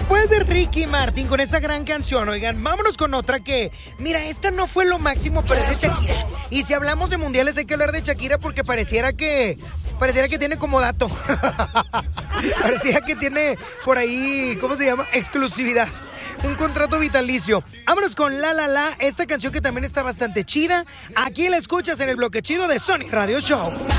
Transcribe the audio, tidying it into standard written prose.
Después de Ricky Martin con esa gran canción, oigan, vámonos con otra que, mira, esta no fue lo máximo, pero es de Shakira. Y si hablamos de mundiales hay que hablar de Shakira porque pareciera que tiene como dato. Pareciera que tiene por ahí, ¿cómo se llama? Exclusividad. Un contrato vitalicio. Vámonos con La La La, esta canción que también está bastante chida. Aquí la escuchas en el bloque chido de Sony Radio Show.